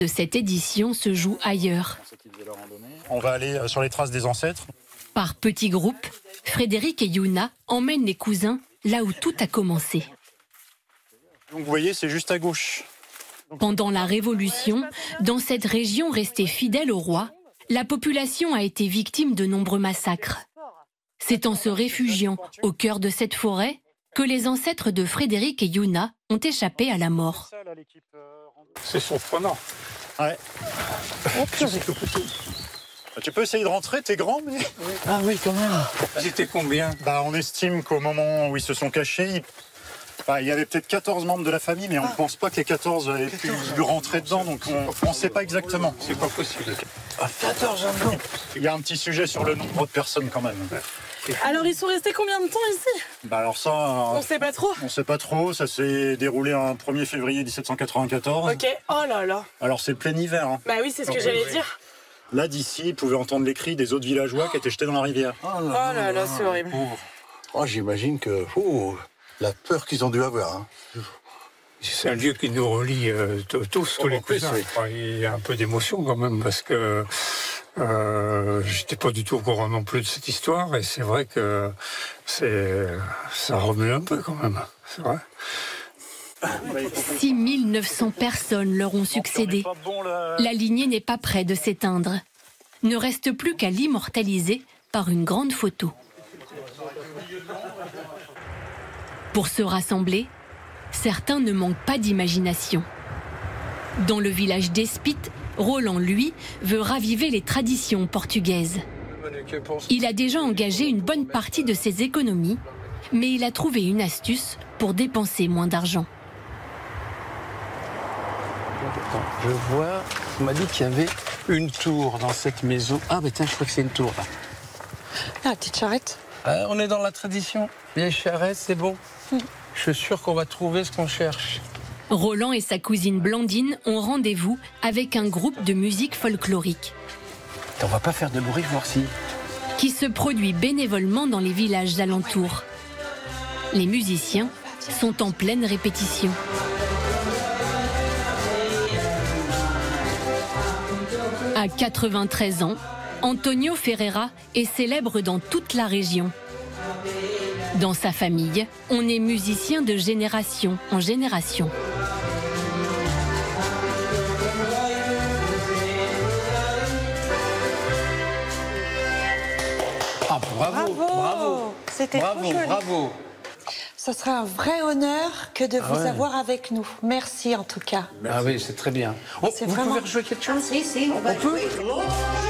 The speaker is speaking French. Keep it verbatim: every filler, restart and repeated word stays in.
de cette édition se joue ailleurs. On va aller sur les traces des ancêtres. Par petits groupes, Frédéric et Yuna emmènent les cousins là où tout a commencé. Donc vous voyez, c'est juste à gauche. Pendant la Révolution, dans cette région restée fidèle au roi, la population a été victime de nombreux massacres. C'est en se réfugiant au cœur de cette forêt que les ancêtres de Frédéric et Yuna ont échappé à la mort. C'est surprenant. Ouais. Tu peux essayer de rentrer, t'es grand, mais... Ah oui, quand même. Ils étaient combien? Bah, on estime qu'au moment où ils se sont cachés, il, bah, il y avait peut-être quatorze membres de la famille, mais on ne pense pas que les quatorze avaient pu rentrer dedans, donc on ne sait pas exactement. C'est pas possible. Ah, quatorze enfants. Il y a un petit sujet sur le nombre de personnes quand même. Alors ils sont restés combien de temps ici? Bah alors ça... On sait pas trop. On sait pas trop, ça s'est déroulé un premier février mille sept cent quatre-vingt-quatorze. Ok, oh là là. Alors c'est plein hiver. Hein. Bah oui, c'est ce que j'allais dire. Là d'ici, ils pouvaient entendre les cris des autres villageois qui étaient jetés dans la rivière. Oh là là, là c'est horrible. Oh, j'imagine que... Oh, la peur qu'ils ont dû avoir. Hein. C'est un lieu qui nous relie euh, tous, tous les cousins. Il y a un peu d'émotion quand même, parce que euh, j'étais pas du tout au courant non plus de cette histoire, et c'est vrai que c'est, ça remue un peu quand même, c'est vrai. six mille neuf cents personnes leur ont succédé. La lignée n'est pas près de s'éteindre. Ne reste plus qu'à l'immortaliser par une grande photo. Pour se rassembler, certains ne manquent pas d'imagination. Dans le village d'Espit, Roland, lui, veut raviver les traditions portugaises. Il a déjà engagé une bonne partie de ses économies, mais il a trouvé une astuce pour dépenser moins d'argent. Je vois, on m'a dit qu'il y avait une tour dans cette maison. Ah, mais tiens, je crois que c'est une tour là. Ah, la petite charrette. Ah, on est dans la tradition. Vieille charrette, c'est bon. Mm. Je suis sûr qu'on va trouver ce qu'on cherche. Roland et sa cousine Blandine ont rendez-vous avec un groupe de musique folklorique. On va pas faire de bruit, voir si... Qui se produit bénévolement dans les villages alentours. Les musiciens sont en pleine répétition. À quatre-vingt-treize ans, Antonio Ferreira est célèbre dans toute la région. Dans sa famille, on est musicien de génération en génération. Ah, bravo, Bravo, bravo. C'était Bravo, trop joli. bravo. Ce sera un vrai honneur que de Ah vous ouais. avoir avec nous. Merci en tout cas. Ah oui, c'est très bien. Oh, C'est vous vraiment... pouvez rejouer quelque chose? Si, si, on va On peut jouer.